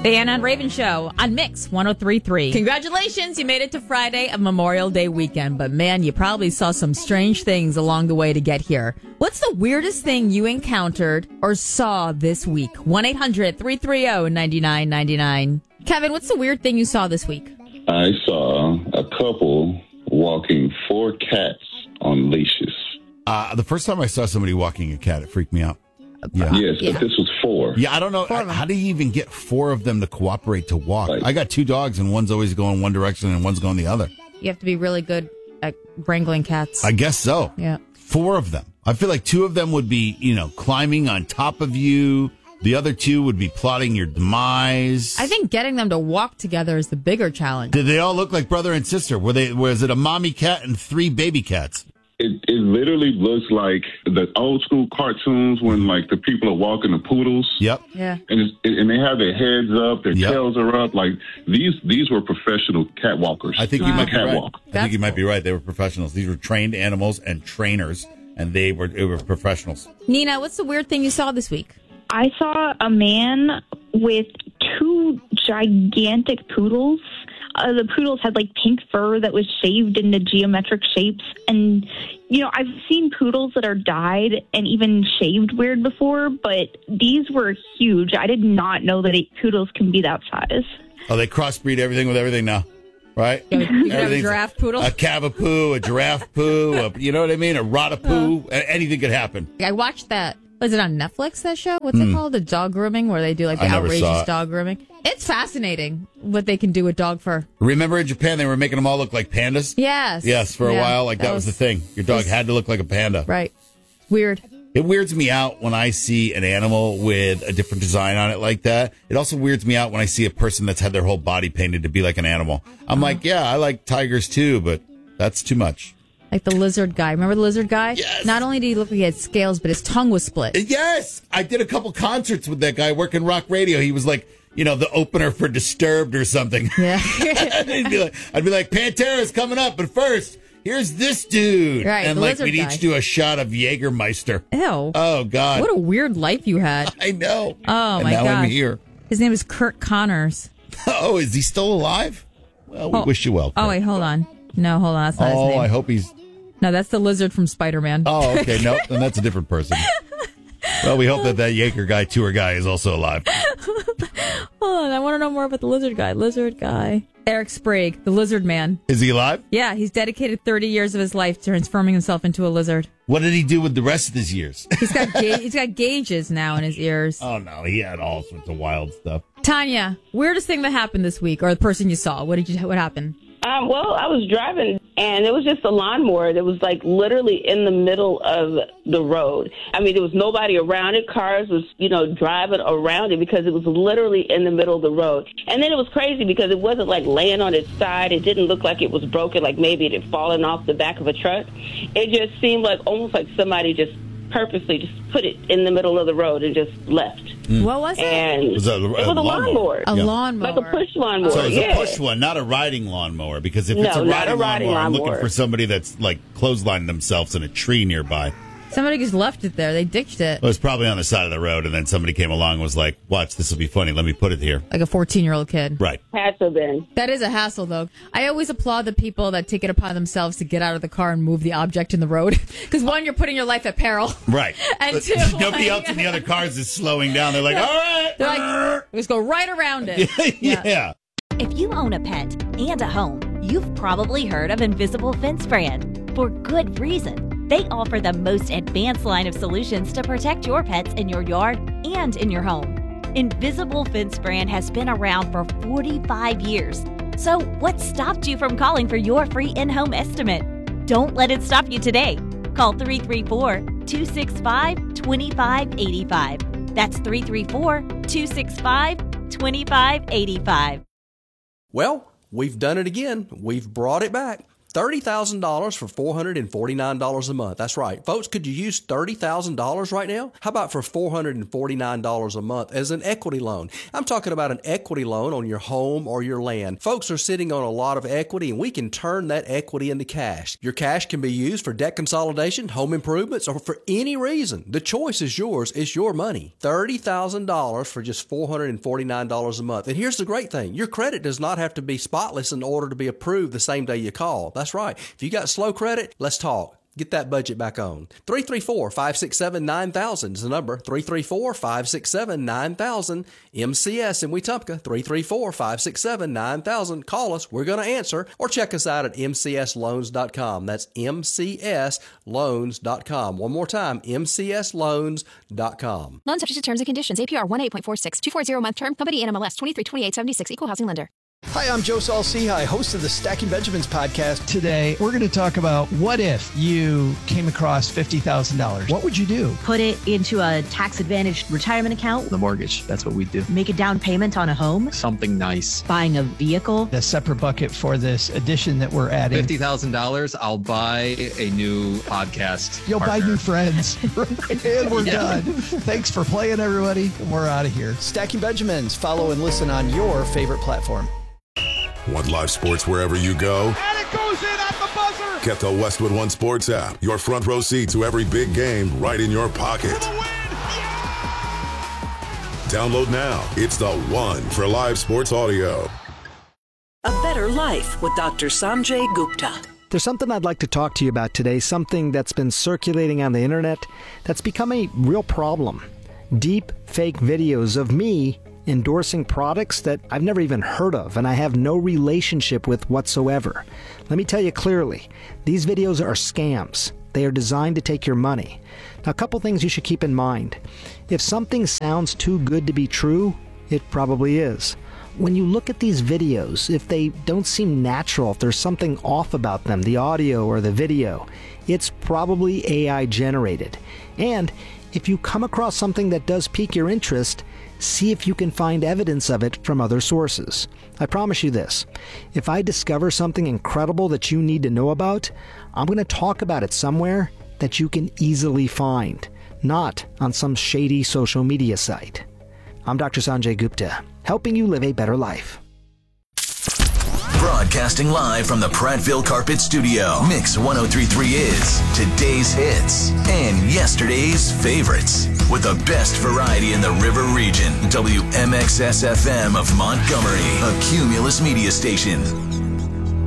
The Anna and Raven Show on Mix 103.3. Congratulations, you made it to Friday of Memorial Day weekend. But man, you probably saw some strange things along the way to get here. What's the weirdest thing you encountered or saw this week? 1-800-330-9999. Kevin, what's the weird thing you saw this week? I saw a couple walking 4 cats on leashes. The first time I saw somebody walking a cat, it freaked me out. Yeah. Yes, but this was 4. Yeah, I don't know. How do you even get 4 of them to cooperate to walk? Right. I got 2 dogs, and one's always going one direction and one's going the other. You have to be really good at wrangling cats. I guess so. Yeah. 4 of them. I feel like 2 of them would be, climbing on top of you. The other 2 would be plotting your demise. I think getting them to walk together is the bigger challenge. Did they all look like brother and sister? Was it a mommy cat and 3 baby cats? It literally looks like the old school cartoons when like the people are walking the poodles. Yep. Yeah. And they have their heads up, their Yep. tails are up. Like these were professional cat walkers. I think you might be right. Catwalk. I think you might be right. They were professionals. These were trained animals and trainers, and it were professionals. Nina, what's the weird thing you saw this week? I saw a man with 2 gigantic poodles. The poodles had like pink fur that was shaved into geometric shapes. And, I've seen poodles that are dyed and even shaved weird before, but these were huge. I did not know that poodles can be that size. Oh, they crossbreed everything with everything now, right? You could have a Everything's giraffe poodle. A cavapoo, a giraffe poo, you know what I mean? A rotapoo. Anything could happen. I watched that. Was it on Netflix, that show? What's it called? The dog grooming, where they do like the I never saw outrageous it. dog grooming. It's fascinating what they can do with dog fur. Remember in Japan, they were making them all look like pandas? Yes. Yes, for a Yeah, while. Like that was the thing. Your dog had to look like a panda. Right. Weird. It weirds me out when I see an animal with a different design on it like that. It also weirds me out when I see a person that's had their whole body painted to be like an animal. I'm like, yeah, I like tigers too, but that's too much. Like the lizard guy. Remember the lizard guy? Yes. Not only did he look like he had scales, but his tongue was split. Yes! I did a couple concerts with that guy working rock radio. He was like, the opener for Disturbed or something. Yeah. I'd be like, Pantera's coming up, but first, here's this dude. Right, and the like lizard we'd guy. each do a shot of Jägermeister. Ew. Oh, God. What a weird life you had. I know. Oh, and my now I'm gosh. here. His name is Kurt Connors. Oh, is he still alive? Well, we wish you well. Oh, Kurt. wait, hold on. No, hold on. That's not his Oh, name. I hope he's... No, that's the lizard from Spider-Man. Oh, okay. Nope. Then that's a different person. Well, we hope that Jaeger guy, tour guy, is also alive. Hold on. I want to know more about the lizard guy. Lizard guy. Eric Sprague, the lizard man. Is he alive? Yeah, he's dedicated 30 years of his life to transforming himself into a lizard. What did he do with the rest of his years? He's got gauges now in his ears. Oh, no. He had all sorts of wild stuff. Tanya, weirdest thing that happened this week, or the person you saw. What happened? Well, I was driving, and it was just a lawnmower that was, like, literally in the middle of the road. I mean, there was nobody around it. Cars was, driving around it because it was literally in the middle of the road. And then it was crazy because it wasn't, like, laying on its side. It didn't look like it was broken, like maybe it had fallen off the back of a truck. It just seemed like almost like somebody just purposely just put it in the middle of the road and just left. What was it? And it was a lawnmower. A lawnmower. Like a push lawnmower. So it's yeah. a push one, not a riding lawnmower. Because if it's No, a not riding, a riding lawnmower, I'm looking lawnmower. for somebody that's like clotheslining themselves in a tree nearby. Somebody just left it there. They ditched it. It was probably on the side of the road, and then somebody came along and was like, watch, this will be funny. Let me put it here. Like a 14-year-old kid. Right. Had to have been. That is a hassle, though. I always applaud the people that take it upon themselves to get out of the car and move the object in the road. Because, one, you're putting your life at peril. Right. And two, nobody else in the other cars is slowing down. They're like, all right. They're like, just go right around it. Yeah. If you own a pet and a home, you've probably heard of Invisible Fence Brand. For good reason. They offer the most advanced line of solutions to protect your pets in your yard and in your home. Invisible Fence Brand has been around for 45 years. So what stopped you from calling for your free in-home estimate? Don't let it stop you today. Call 334-265-2585. That's 334-265-2585. Well, we've done it again. We've brought it back. $30,000 for $449 a month. That's right. Folks, could you use $30,000 right now? How about for $449 a month as an equity loan? I'm talking about an equity loan on your home or your land. Folks are sitting on a lot of equity, and we can turn that equity into cash. Your cash can be used for debt consolidation, home improvements, or for any reason. The choice is yours. It's your money. $30,000 for just $449 a month. And here's the great thing. Your credit does not have to be spotless in order to be approved the same day you call. That's right. If you got slow credit, let's talk. Get that budget back on. 334-567-9000 is the number. 334-567-9000. MCS in Wetumpka. 334-567-9000. Call us. We're going to answer. Or check us out at mcsloans.com. That's mcsloans.com. One more time, mcsloans.com. Loan subject to terms and conditions. APR 1.846. 240 month term. Company NMLS 232876. Equal housing lender. Hi, I'm Joe Saul-Sehy, host of the Stacking Benjamins podcast. Today, we're going to talk about what if you came across $50,000? What would you do? Put it into a tax-advantaged retirement account. The mortgage, that's what we do. Make a down payment on a home. Something nice. Buying a vehicle. A separate bucket for this addition that we're adding. $50,000, I'll buy a new podcast You'll partner. buy new friends. And we're done. Thanks for playing, everybody. We're out of here. Stacking Benjamins. Follow and listen on your favorite platform. Want live sports wherever you go? And it goes in at the buzzer! Get the Westwood One Sports app. Your front row seat to every big game right in your pocket. For the win! Yeah! Download now. It's the one for live sports audio. A Better Life with Dr. Sanjay Gupta. There's something I'd like to talk to you about today, something that's been circulating on the internet that's become a real problem. Deep fake videos of me endorsing products that I've never even heard of and I have no relationship with whatsoever. Let me tell you clearly, these videos are scams. They are designed to take your money. Now, a couple things you should keep in mind. If something sounds too good to be true, it probably is. When you look at these videos, if they don't seem natural, if there's something off about them, the audio or the video, it's probably AI generated. And if you come across something that does pique your interest, see if you can find evidence of it from other sources. I promise you this, if I discover something incredible that you need to know about, I'm going to talk about it somewhere that you can easily find, not on some shady social media site. I'm Dr. Sanjay Gupta, helping you live a better life. Broadcasting live from the Prattville Carpet Studio. Mix 1033 is today's hits and yesterday's favorites. With the best variety in the River Region. WMXS FM of Montgomery, a Cumulus media station.